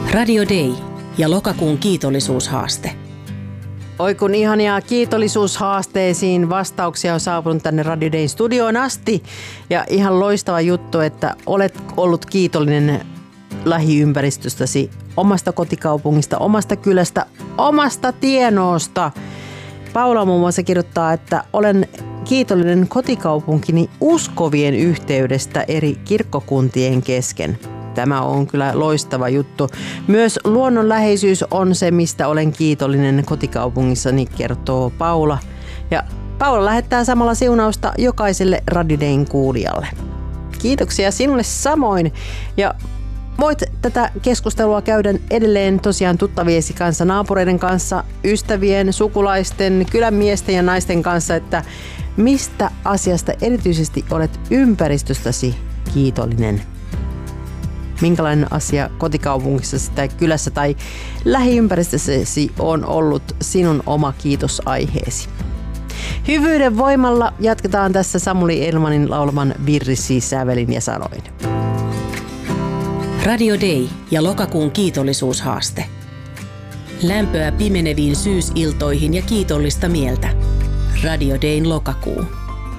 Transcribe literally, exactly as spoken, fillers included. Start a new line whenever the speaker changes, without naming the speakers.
Radio Day ja lokakuun kiitollisuushaaste.
Oi kun ihania kiitollisuushaasteisiin vastauksia on saapunut tänne Radio Dayn studioon asti. Ja ihan loistava juttu, että olet ollut kiitollinen lähiympäristöstäsi, omasta kotikaupungista, omasta kylästä, omasta tienoosta. Paula muun muassa kirjoittaa, että olen kiitollinen kotikaupunkini uskovien yhteydestä eri kirkkokuntien kesken. Tämä on kyllä loistava juttu. Myös luonnonläheisyys on se, mistä olen kiitollinen kotikaupungissani, kertoo Paula. Ja Paula lähettää samalla siunausta jokaiselle Radio Dayn kuulijalle. Kiitoksia sinulle samoin. Ja voit tätä keskustelua käydä edelleen tosiaan tuttaviesi kanssa, naapureiden kanssa, ystävien, sukulaisten, kylänmiesten ja naisten kanssa, että mistä asiasta erityisesti olet ympäristöstäsi kiitollinen. Minkälainen asia kotikaupungissasi tai kylässä tai lähiympäristössäsi on ollut sinun oma kiitosaiheesi. Hyvyyden voimalla jatketaan tässä Samuli Elmanin laulaman Virsi sävelin ja sanoin.
Radio Day ja lokakuun kiitollisuushaaste. Lämpöä pimeneviin syysiltoihin ja kiitollista mieltä. Radio Dayn lokakuu.